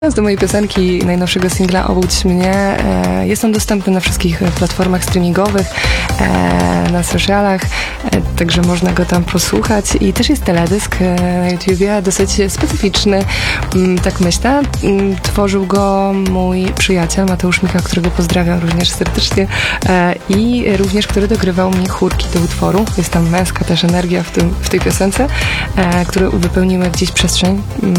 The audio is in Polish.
Do mojej piosenki, najnowszego singla Obudź mnie. Jest on dostępny na wszystkich platformach streamingowych, na socialach, także można go tam posłuchać. I też jest teledysk na YouTubie, dosyć specyficzny, tak myślę. Tworzył go mój przyjaciel Mateusz Michał, którego pozdrawiam również serdecznie, i również który dogrywał mi chórki do utworu. Jest tam męska też energia w tej piosence, który uzupełnimy gdzieś przestrzeń